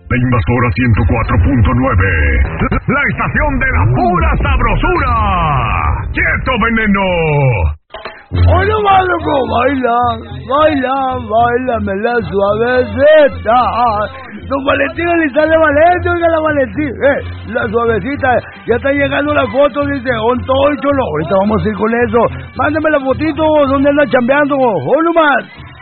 La Invasora 104.9. La estación de la pura sabrosura. ¡Quieto, veneno! ¡Oye, loco! Baila, la suavecita. Don Valentín Elizalde Valente, oiga la Valentín. La suavecita. Ya está llegando la foto, dice, Cholo. Ahorita vamos a ir con eso. Mándeme la fotito, ¿dónde anda chambeando? ¡Oh, nomás!